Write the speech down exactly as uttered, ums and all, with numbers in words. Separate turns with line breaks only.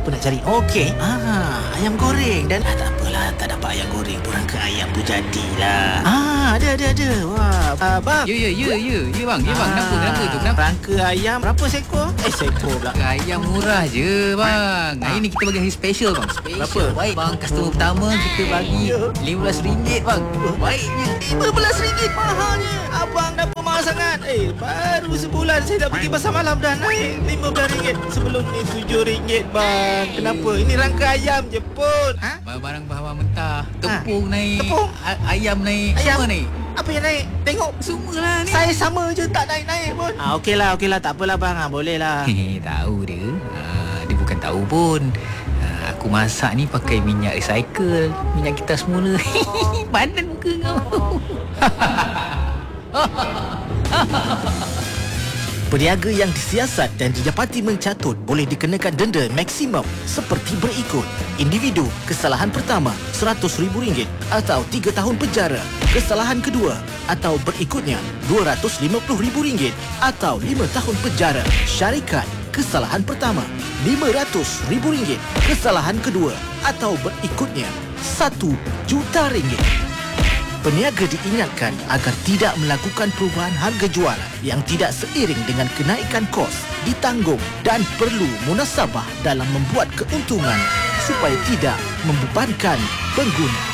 apa nak cari? Okey. Ah, ayam goreng dan ah, tak apalah, tak dapat ayam goreng pun rangka ayam tu jadilah. Ah, ada ada ada. Wah, ah, bang.
Ya ya ya ya. Ya bang, ya bang. Kenapa kenapa tu? Kenapa?
Rangka ayam berapa sekor? Eh, sekor pula.
Ayam murah je bang. Hari ni kita bagi hari special bang. Special.
Berapa?
Baik bang, customer pertama kita bagi lima belas ringgit bang. Baiknya
lima belas ringgit mahalnya. Abang dah mahal sangat. Eh, baru sebulan saya dah pergi pasar malam dah naik lima belas ringgit. Sebelum ni tujuh ringgit bang. Kenapa? Ini rangka ayam je pun. Ha?
Barang bahan mentah. Tepung ha. naik.
Tepung?
A- ayam naik.
Ayam
Semua naik.
Apa yang naik? Tengok.
Semualah ni.
Saya sama je tak naik-naik pun. Ah, okeylah, okeylah. Tak apalah bang. Ah, boleh lah.
Hehe, tahu dia. Ha, dia bukan tahu pun. Ha, aku masak ni pakai minyak recycle. Minyak kita semula. Padan muka kau.
Peniaga yang disiasat dan didapati mencatut boleh dikenakan denda maksimum seperti berikut. Individu, kesalahan pertama seratus ribu ringgit atau tiga tahun penjara. Kesalahan kedua atau berikutnya dua ratus lima puluh ribu ringgit atau lima tahun penjara. Syarikat, kesalahan pertama lima ratus ribu ringgit. Kesalahan kedua atau berikutnya satu juta ringgit. Peniaga diingatkan agar tidak melakukan perubahan harga jualan yang tidak seiring dengan kenaikan kos ditanggung dan perlu munasabah dalam membuat keuntungan supaya tidak membebankan pengguna.